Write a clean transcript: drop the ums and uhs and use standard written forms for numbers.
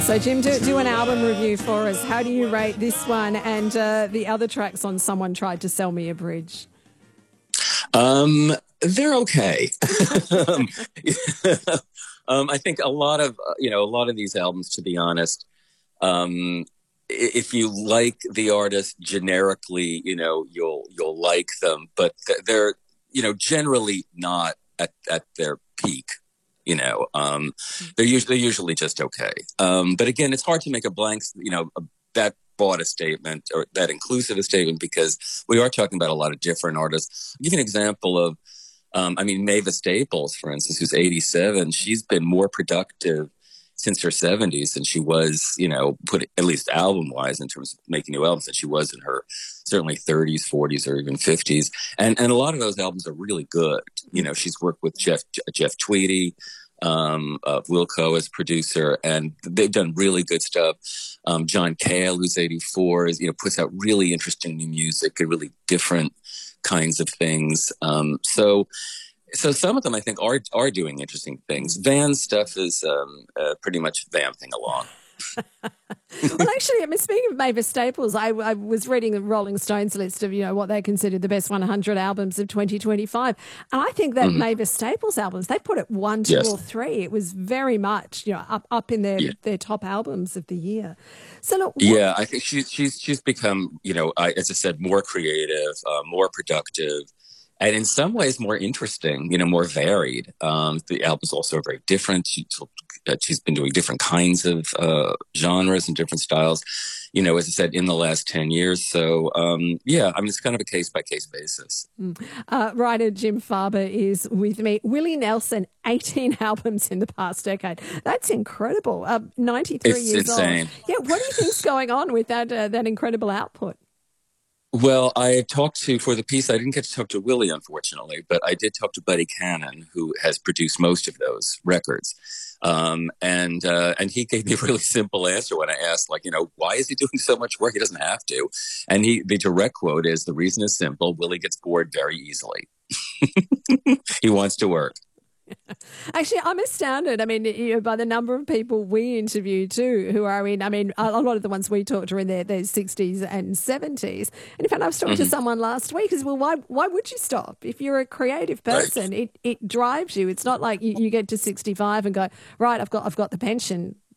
So, Jim, do an album review for us. How do you rate this one and the other tracks on Someone Tried to Sell Me a Bridge? They're okay. um, I think a lot of these albums, to be honest, if you like the artist generically, you'll like them, but they're generally not at their peak. They're usually just okay. But again, it's hard to make a blank, that broad a statement or that inclusive a statement because we are talking about a lot of different artists. I'll give you an example of, Mavis Staples, for instance, who's 87. She's been more productive since her 70s than she was, put at least album wise in terms of making new albums than she was in her certainly 30s, 40s, or even 50s. And a lot of those albums are really good. She's worked with Jeff Tweedy, of Wilco as producer, and they've done really good stuff. John Cale, who's 84, puts out really interesting new music and really different kinds of things. So some of them I think are doing interesting things. Van's stuff is pretty much vamping along. Well, actually, speaking of Mavis Staples, I was reading the Rolling Stones list of, what they considered the best 100 albums of 2025. And I think that Mavis Staples albums, they put it 1, 2, or 3. It was very much, up in their top albums of the year. So look, I think she's become, as I said, more creative, more productive, and in some ways more interesting, more varied. The album's also very different. She's been doing different kinds of genres and different styles, as I said, in the last 10 years. So, it's kind of a case-by-case basis. Writer Jim Farber is with me. Willie Nelson, 18 albums in the past decade. That's incredible. 93 it's years insane. old. Yeah, what do you think's going on with that incredible output? Well, I talked for the piece, I didn't get to talk to Willie, unfortunately, but I did talk to Buddy Cannon, who has produced most of those records. And he gave me a really simple answer when I asked, why is he doing so much work? He doesn't have to. And the direct quote is, the reason is simple. Willie gets bored very easily. He wants to work. Actually, I'm astounded. By the number of people we interview too, who are in, a lot of the ones we talked to are in their 60s and 70s. And in fact, I was talking to someone last week as well, why would you stop? If you're a creative person, it drives you. It's not like you get to 65 and go, right, I've got the pension.